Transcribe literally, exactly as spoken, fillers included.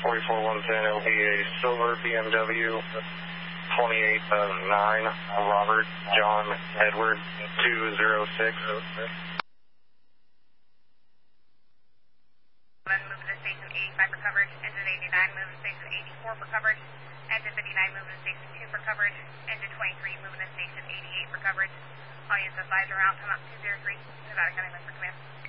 forty-four one ten, it will be a silver B M W twenty-eight nine, Robert John Edward two zero six. Move to station eighty-five for coverage, engine eighty-nine, move to station eighty-four for coverage, engine fifty-nine, move to station two for coverage, engine twenty-three, move to station eighty-eight for coverage. I'll use the visor out, come up two zero three, Nevada County, for command.